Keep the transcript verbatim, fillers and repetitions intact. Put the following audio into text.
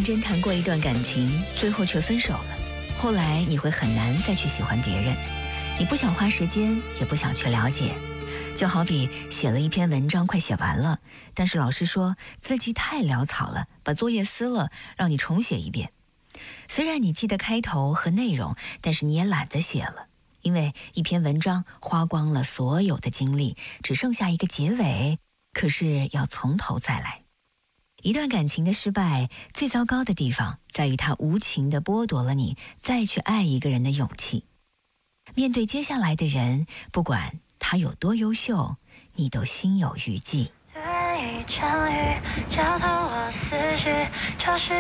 认真谈过一段感情，最后却分手了，后来你会很难再去喜欢别人，你不想花时间，也不想去了解。就好比写了一篇文章快写完了，但是老师说字迹太潦草了，把作业撕了，让你重写一遍。虽然你记得开头和内容，但是你也懒得写了，因为一篇文章花光了所有的精力，只剩下一个结尾，可是要从头再来。一段感情的失败，最糟糕的地方在于它无情地剥夺了你再去爱一个人的勇气。面对接下来的人，不管他有多优秀，你都心有余悸。 突然一场雨，浇透我思绪，潮湿